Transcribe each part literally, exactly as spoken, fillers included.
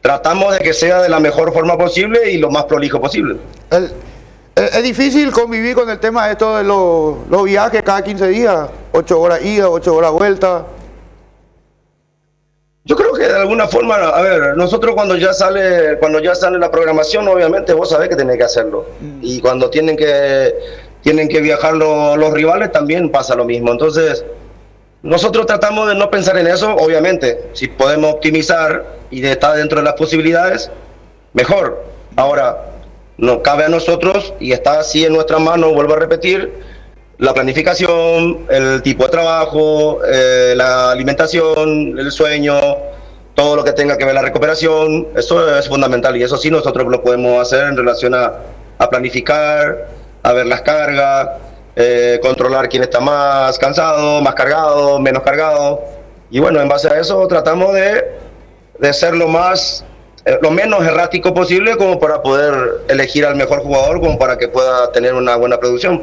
tratamos de que sea de la mejor forma posible y lo más prolijo posible. El, es, es difícil convivir con el tema de esto de los, los viajes cada quince días, ocho horas ida, ocho horas vuelta. Yo creo que de alguna forma, a ver, nosotros cuando ya sale, cuando ya sale la programación, obviamente vos sabés que tenés que hacerlo. Mm. Y cuando tienen que, tienen que viajar lo, los rivales también pasa lo mismo. Entonces, nosotros tratamos de no pensar en eso, obviamente. Si podemos optimizar y de estar dentro de las posibilidades, mejor. Ahora, no cabe a nosotros, y está así en nuestra mano, vuelvo a repetir, la planificación, el tipo de trabajo, eh, la alimentación, el sueño, todo lo que tenga que ver la recuperación, eso es fundamental y eso sí nosotros lo podemos hacer en relación a, a planificar, a ver las cargas, eh, controlar quién está más cansado, más cargado, menos cargado, y bueno, en base a eso tratamos de, de ser lo más, eh, lo menos errático posible como para poder elegir al mejor jugador, como para que pueda tener una buena producción.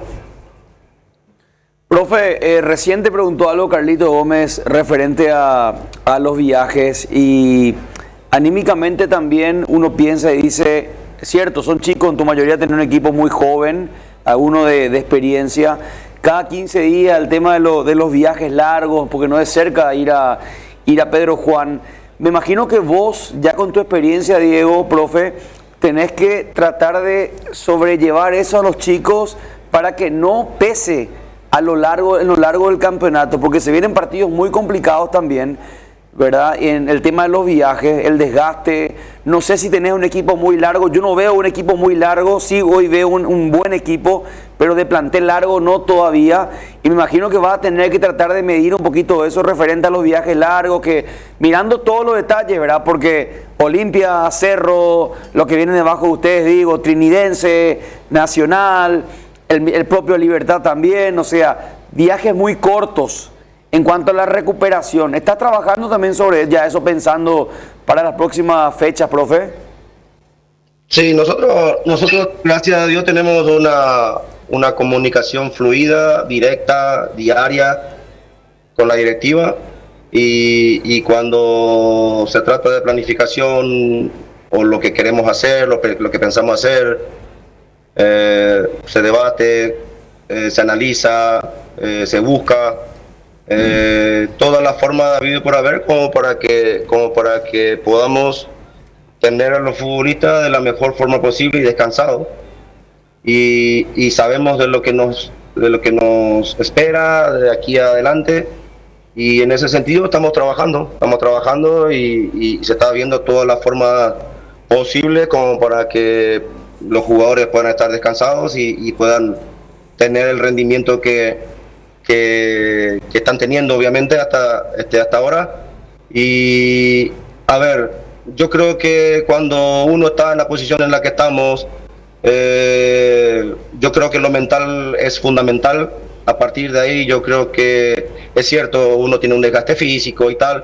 Profe, eh, recién te preguntó algo Carlito Gómez referente a, a los viajes y anímicamente también uno piensa y dice, es cierto, son chicos, en tu mayoría tienen un equipo muy joven, alguno de, de experiencia, cada quince días el tema de, lo, de los viajes largos, porque no es cerca ir a, ir a Pedro Juan. Me imagino que vos, ya con tu experiencia, Diego, profe, tenés que tratar de sobrellevar eso a los chicos para que no pese a lo largo, en lo largo del campeonato, porque se vienen partidos muy complicados también, ¿verdad? En el tema de los viajes, el desgaste, no sé si tenés un equipo muy largo, yo no veo un equipo muy largo, sí hoy veo un, un buen equipo, pero de plantel largo no todavía, y me imagino que vas a tener que tratar de medir un poquito eso referente a los viajes largos, que mirando todos los detalles, ¿verdad? Porque Olimpia, Cerro, lo que viene debajo de ustedes, digo, Trinidense, Nacional, El, el propio Libertad también, o sea, viajes muy cortos en cuanto a la recuperación. ¿Estás trabajando también sobre ya eso pensando para las próximas fechas, profe? Sí, nosotros, nosotros gracias a Dios tenemos una, una comunicación fluida, directa, diaria con la directiva y, y cuando se trata de planificación o lo que queremos hacer, lo que, lo que pensamos hacer, Eh, se debate, eh, se analiza, eh, se busca eh, toda la forma de habido por haber como para que como para que podamos tener a los futbolistas de la mejor forma posible y descansados y, y sabemos de lo que nos de lo que nos espera de aquí adelante y en ese sentido estamos trabajando estamos trabajando y, y se está viendo toda la forma posible como para que los jugadores puedan estar descansados y, y puedan tener el rendimiento que, que, que están teniendo obviamente hasta, este, hasta ahora. Y a ver, yo creo que cuando uno está en la posición en la que estamos, eh, yo creo que lo mental es fundamental. A partir de ahí yo creo que es cierto, uno tiene un desgaste físico y tal,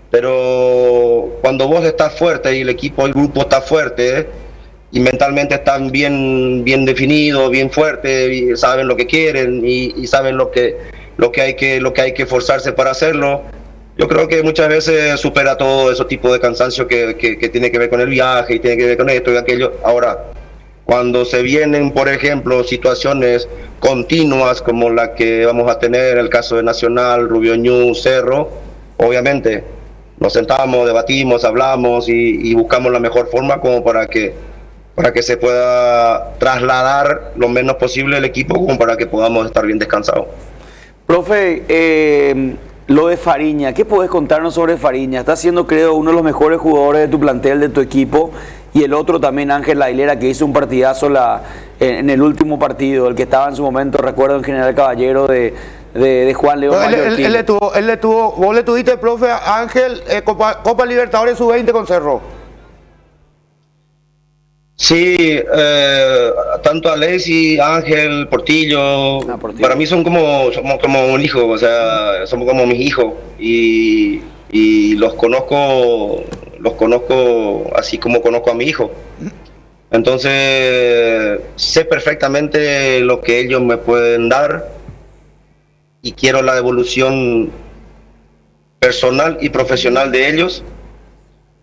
pero cuando vos estás fuerte y el equipo, el grupo está fuerte, y mentalmente están bien, bien definidos, bien fuertes, y saben lo que quieren y, y saben lo que, lo, que hay que, lo que hay que esforzarse para hacerlo. Yo creo que muchas veces supera todo ese tipo de cansancio que, que, que tiene que ver con el viaje y tiene que ver con esto y aquello. Ahora, cuando se vienen, por ejemplo, situaciones continuas como la que vamos a tener en el caso de Nacional, Rubio Ñu, Cerro, obviamente nos sentamos, debatimos, hablamos y, y buscamos la mejor forma como para que para que se pueda trasladar lo menos posible el equipo como para que podamos estar bien descansados. Profe, eh, lo de Fariña, ¿qué podés contarnos sobre Fariña? Está siendo, creo, uno de los mejores jugadores de tu plantel, de tu equipo, y el otro también, Ángel Ailera, que hizo un partidazo la, en, en el último partido, el que estaba en su momento, recuerdo, en General Caballero de, de, de Juan León. No, él, él, él, le tuvo, él le tuvo, vos le tuviste, profe, Ángel, eh, Copa, Copa Libertadores sub veinte con Cerro. Sí, eh, tanto Alexis, Ángel, Portillo, ah, Portillo, para mí son como, somos como un hijo, o sea, somos como mis hijos y, y los conozco, los conozco así como conozco a mi hijo. Entonces sé perfectamente lo que ellos me pueden dar y quiero la evolución personal y profesional de ellos